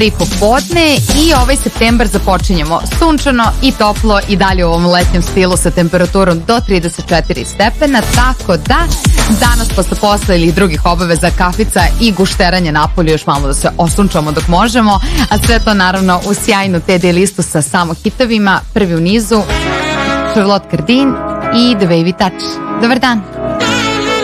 3 popodne i ovaj septembar započinjemo sunčano i toplo i dalje u ovom letnjem stilu sa temperaturom do 34 stepena, tako da danas posle ili drugih obaveza, kafica i gušteranje napolju, još malo da se osunčamo dok možemo, a sve to naravno u sjajnu TD listu sa samo hitovima. Prvi u nizu Charlotte Cardin i The Wavy Touch. Dobar dan!